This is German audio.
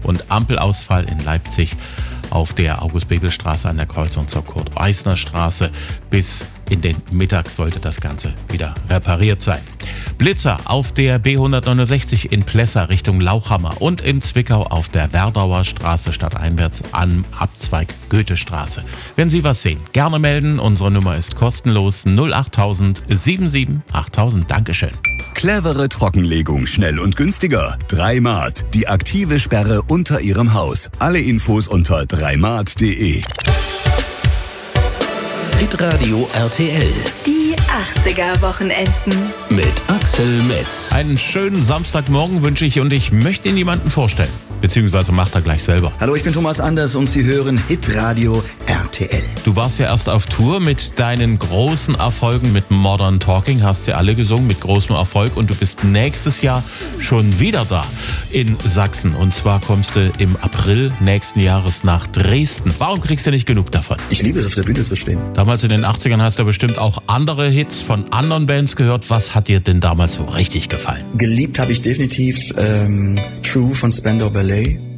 und Ampelausfall in Leipzig auf der August-Bebel-Straße an der Kreuzung zur Kurt-Eisner-Straße. Bis in den Mittag sollte das Ganze wieder repariert sein. Blitzer auf der B169 in Plessa Richtung Lauchhammer und in Zwickau auf der Werdauer Straße stadteinwärts am Abzweig Goethestraße. Wenn Sie was sehen, gerne melden. Unsere Nummer ist kostenlos 08000 77 8000. Dankeschön. Clevere Trockenlegung, schnell und günstiger. 3Mart, die aktive Sperre unter Ihrem Haus. Alle Infos unter 3mart.de. Hitradio RTL. Die 80er-Wochenenden. Mit Axel Metz. Einen schönen Samstagmorgen wünsche ich und ich möchte Ihnen jemanden vorstellen. Beziehungsweise macht er gleich selber. Hallo, ich bin Thomas Anders und Sie hören Hitradio RTL. Du warst ja erst auf Tour mit deinen großen Erfolgen mit Modern Talking, hast sie alle gesungen mit großem Erfolg und du bist nächstes Jahr schon wieder da in Sachsen. Und zwar kommst du im April nächsten Jahres nach Dresden. Warum kriegst du nicht genug davon? Ich liebe es, auf der Bühne zu stehen. Damals in den 80ern hast du bestimmt auch andere Hits von anderen Bands gehört. Was hat dir denn damals so richtig gefallen? Geliebt habe ich definitiv True von Spandau Ballet.